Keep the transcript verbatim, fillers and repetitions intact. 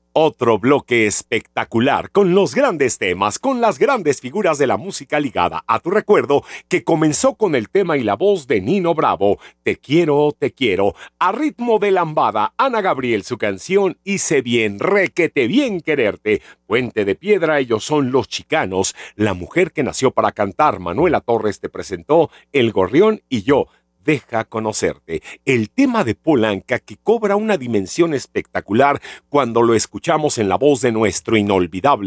Otro bloque espectacular, con los grandes temas, con las grandes figuras de la música ligada a tu recuerdo, que comenzó con el tema y la voz de Nino Bravo, Te quiero, te quiero, a ritmo de lambada, Ana Gabriel su canción, Hice bien, requete bien quererte, Puente de Piedra, ellos son Los Chicanos, La mujer que nació para cantar, Manuela Torres te presentó, El Gorrión y yo, Deja conocerte, el tema de Polanca que cobra una dimensión espectacular cuando lo escuchamos en la voz de nuestro inolvidable